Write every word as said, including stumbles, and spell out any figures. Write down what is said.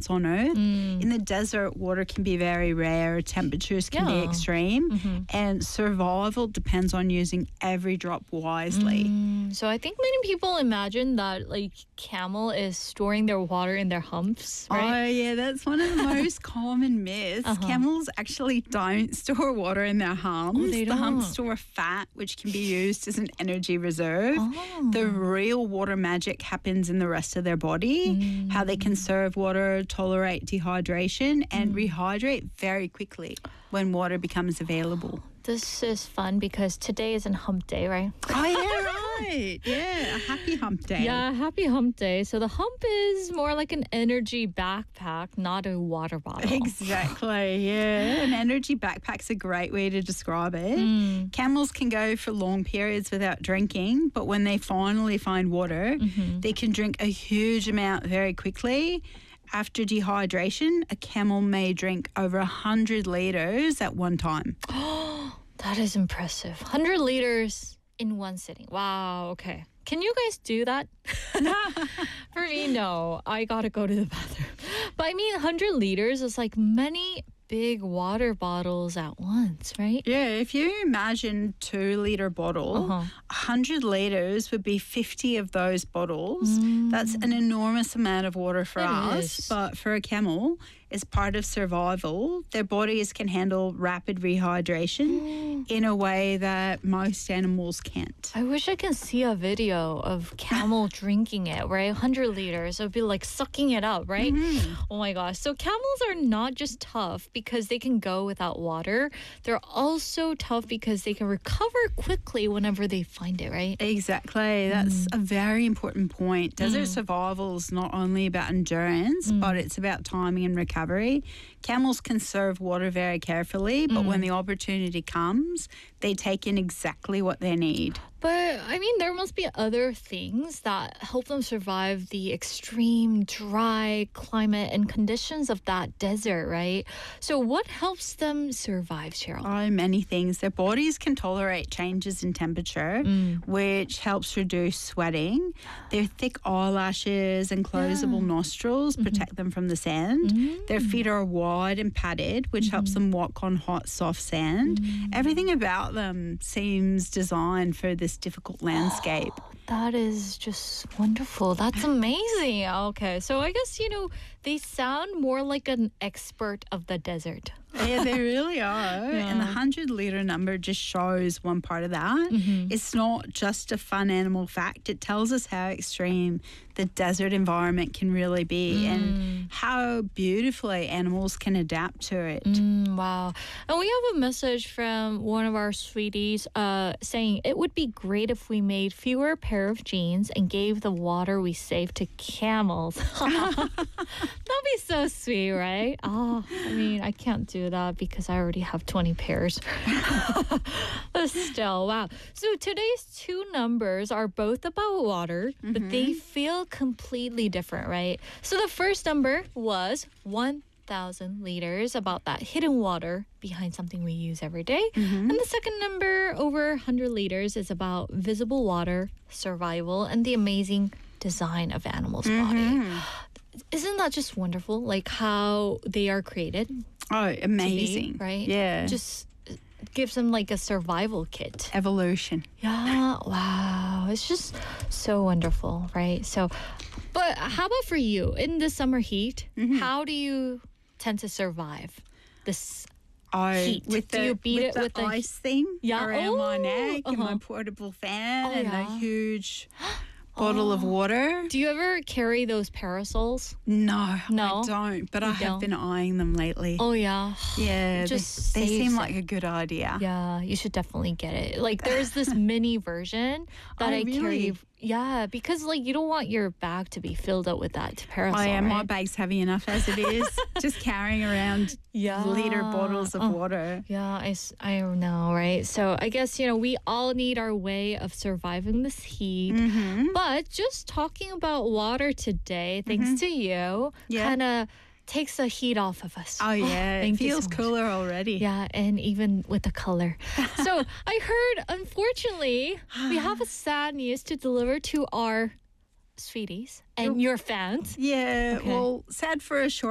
abundance on Earth. Mm. In the desert, water can be very rare, temperatures can Yeah. be extreme, Mm-hmm. and survival depends on using every drop wisely. Mm, so I think many people imagine that like camel is storing their water in their humps, right? Oh, yeah, that's one of the most common myths. Uh-huh. Camels actually don't store water in their humps. Oh, they the humps don't. store fat, which can be used as an energy reserve. Oh. The real water magic happens in the rest of their body, how they conserve water, tolerate dehydration, and rehydrate very quickly when water becomes available. This is fun because today is an hump day, right? Oh, yeah, right. Yeah, a happy hump day. Yeah, happy hump day. So the hump is more like an energy backpack, not a water bottle. Exactly, yeah. An energy backpack's a great way to describe it. Mm. Camels can go for long periods without drinking, but when they finally find water, Mm-hmm. they can drink a huge amount very quickly. After dehydration, a camel may drink over one hundred litres at one time. That is impressive. one hundred liters in one sitting. Wow, okay. Can you guys do that? For me, no. I gotta go to the bathroom. But I mean, one hundred liters is like many big water bottles at once, right? Yeah, if you imagine two litre bottle, Uh-huh. one hundred litres would be fifty of those bottles. That's an enormous amount of water for It us. is. But for a camel, as part of survival, their bodies can handle rapid rehydration in a way that most animals can't. I wish I can see a video of camel drinking it, right? one hundred liters. It would be like sucking it up, right? Oh my gosh. So camels are not just tough because they can go without water. They're also tough because they can recover quickly whenever they find it, right? Exactly. That's a very important point. Desert survival is not only about endurance, but it's about timing and recovery. Camels conserve water very carefully, but when the opportunity comes, they take in exactly what they need. But I mean, there must be other things that help them survive the extreme dry climate and conditions of that desert, right? So what helps them survive, Cheryl? Oh, many things. Their bodies can tolerate changes in temperature, which helps reduce sweating. Their thick eyelashes and closable nostrils protect them from the sand. Their feet are wide and padded, which helps them walk on hot, soft sand. Everything about them seems designed for this difficult landscape. That is just wonderful. That's amazing. Okay, so I guess, you know, they sound more like an expert of the desert. Yeah, they really are. And the one hundred litre number just shows one part of that. It's not just a fun animal fact. It tells us how extreme the desert environment can really be and how beautifully animals can adapt to it. Mm, wow. And we have a message from one of our sweeties uh, saying it would be great if we made fewer pair of jeans and gave the water we save to camels. That'd be so sweet, right? Oh, I mean, I can't do that because I already have twenty pairs. But still, wow. So today's two numbers are both about water, but they feel completely different, right? So the first number was one thousand liters, about that hidden water behind something we use every day. And the second number, over one hundred liters, is about visible water, survival, and the amazing design of animals' body. Isn't that just wonderful? Like how they are created to Oh, be, amazing. right? Yeah. Just gives them like a survival kit. Evolution. Yeah, wow. It's just so wonderful, right? So, but how about for you in the summer heat? How do you tend to survive this? Oh, Heat. with Do the, you beat with it the with the- ice thing Yeah. around my Oh, neck and my uh-huh. portable fan Oh, and yeah. a huge bottle of water. Do you ever carry those parasols? No, No? I don't. But You I have don't? been eyeing them lately. Oh yeah. yeah, just they, they saves seem it. like a good idea. Yeah, you should definitely get it. Like there's this mini version that Oh, I carry. really? Yeah, because like you don't want your bag to be filled up with that parasol. Oh, yeah, my right? bag's heavy enough as it is. Just carrying around Yeah. liter bottles of Oh. water. Yeah, I, s- I know, right? So I guess, you know, we all need our way of surviving this heat. Mm-hmm. But just talking about water today, thanks to you, Yeah. kind of takes the heat off of us. Oh, yeah. Thank it you feels so much. cooler already. Yeah, and even with the color. So I heard, unfortunately, we have a sad news to deliver to our sweeties and your fans. Yeah, Okay. well, sad for a short